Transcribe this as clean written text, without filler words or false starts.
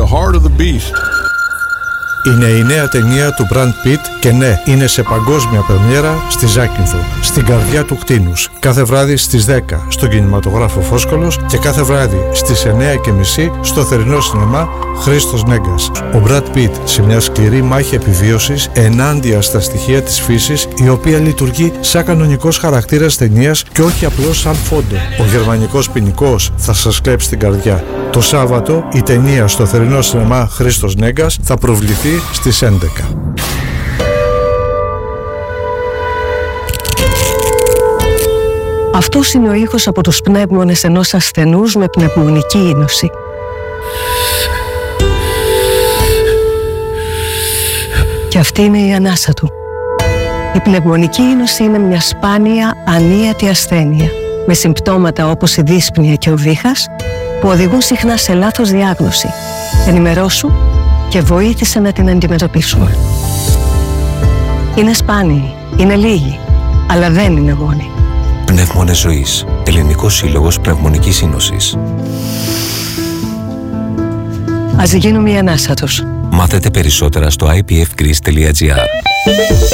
the heart of the beast. Είναι η νέα ταινία του Brad Pitt και ναι, είναι σε παγκόσμια πρεμιέρα στη Ζάκυνθο, στην καρδιά του κτήνους. Κάθε βράδυ στις 10 στον κινηματογράφο Φόσκολος και κάθε βράδυ στις 9:30 στο θερινό σινεμά Χρήστος Νέγκας. Ο Brad Pitt σε μια σκληρή μάχη επιβίωσης ενάντια στα στοιχεία της φύσης, η οποία λειτουργεί σαν κανονικός χαρακτήρας ταινίας και όχι απλώς σαν φόντο. Ο γερμανικός ποινικός θα σας κλέψει την καρδιά. Το Σάββατο η ταινία στο θερινό σινεμά Χρήστος Νέγκας θα προβληθεί στις 11. Αυτός είναι ο ήχος από τους πνεύμονες ενός ασθενούς με πνευμονική είνωση. Και αυτή είναι η ανάσα του. Η πνευμονική είνωση είναι μια σπάνια, ανίατη ασθένεια με συμπτώματα όπως η δύσπνοια και ο βήχας που οδηγούν συχνά σε λάθος διάγνωση. Ενημερώσου και βοήθησε να την αντιμετωπίσουμε. Είναι σπάνιοι, είναι λίγοι, αλλά δεν είναι μόνοι. Πνεύμονες ζωής. Ελληνικός Σύλλογος Πνευμονικής Είνωσης. Ας γίνουμε η ανάσα τους. Μάθετε περισσότερα στο ipfgreece.gr.